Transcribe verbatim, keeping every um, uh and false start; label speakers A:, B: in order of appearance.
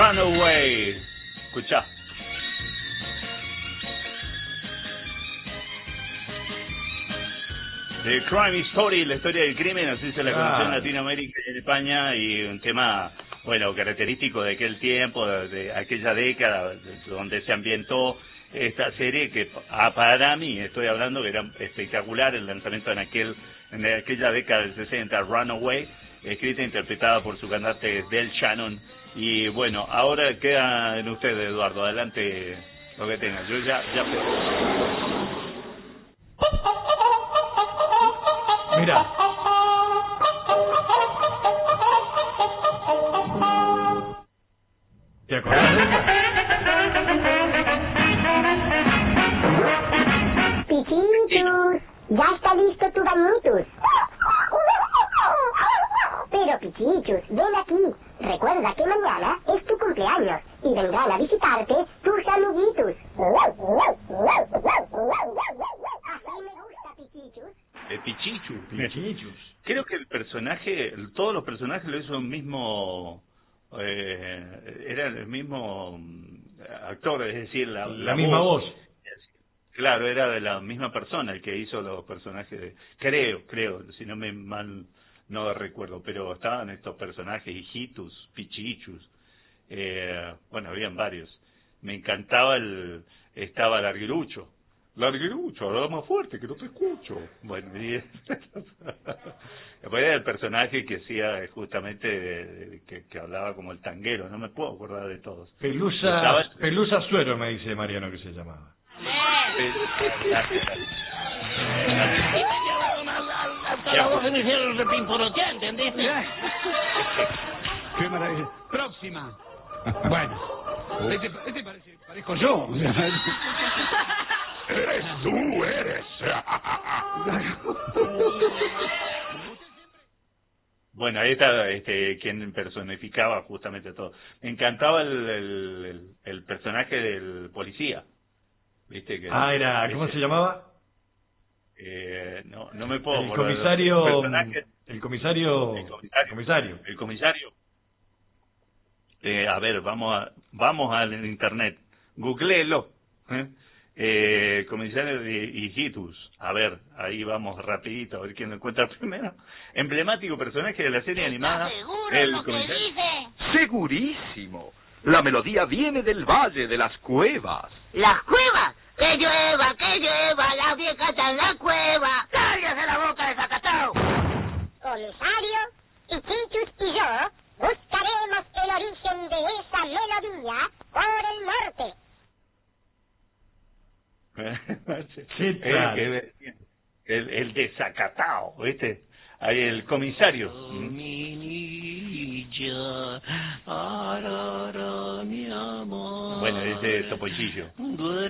A: Runaway. Escuchá. The Crime Story, la historia del crimen, así se la conoció en Latinoamérica y en España, y un tema, bueno, característico de aquel tiempo, de, de aquella década, de, donde se ambientó esta serie que, ah, para mí, estoy hablando que era espectacular el lanzamiento en aquel en aquella década del sesenta, Runaway, escrita e interpretada por su cantante Del Shannon. Y bueno, ahora queda en ustedes, Eduardo, adelante lo que tenga. Yo ya... ya...
B: Mira. ¿Te acordás de eso?
C: Pichichus, ya está listo tu bañitus. Pero Pichichus, ven aquí. Recuerda que mañana es tu cumpleaños y vendrán a visitarte tus amiguitos. Así me gusta, Pichichus.
A: Eh, Pichichu.
B: Pichichus.
A: Creo que el personaje, todos los personajes lo hizo el mismo, eh, era el mismo actor, es decir, la,
B: La,
A: la
B: misma voz. voz.
A: Claro, era de la misma persona el que hizo los personajes, de, creo, creo, si no me mal no recuerdo, pero estaban estos personajes, hijitus, Pichichus, eh, bueno, habían varios. Me encantaba el, estaba Larguirucho. Larguirucho, habla más fuerte, que no te escucho. Bueno, y después era el personaje que hacía justamente, de, de, que, que hablaba como el tanguero, no me puedo acordar de todos.
B: Pelusa,
A: Estaba...
B: Pelusa Suero, me dice Mariano que se llamaba.
D: Hasta la voz se me hicieron repimporotear, ¿entendiste?
E: Qué maravilla. Próxima. Bueno, este, este parece, parezco yo.
F: Eres tú, eres.
A: Bueno, ahí está este, quien personificaba justamente todo. Me encantaba el, el, el, el personaje del policía. ¿Viste? Que
B: ah, era, ¿cómo se llamaba?
A: Eh, no, no me puedo
B: el
A: acordar.
B: comisario,
A: el comisario.
B: El comisario.
A: El comisario. El comisario. Eh, a ver, vamos a, vamos al internet. Googleelo. ¿eh? Eh, comisario de Hijitus. A ver, ahí vamos rapidito, a ver quién lo encuentra primero. Emblemático personaje de la serie animada.
D: ¿Seguro
A: El
D: lo que
A: comisario.
D: dice?
F: Segurísimo. La melodía viene del Valle de las Cuevas.
D: ¿Las cuevas? ¡Que llueva, que llueva! ¡La vieja está en la cueva! ¡Cállese la boca de Zacatau!
C: Comisario, Pichichus y yo buscaremos el origen de esa melodía por el norte.
A: Sí, el, el, el, el de Zacatao, ¿viste? Ahí el comisario.
D: Minilla, arara, mi amor.
A: Bueno, ese Topollillo.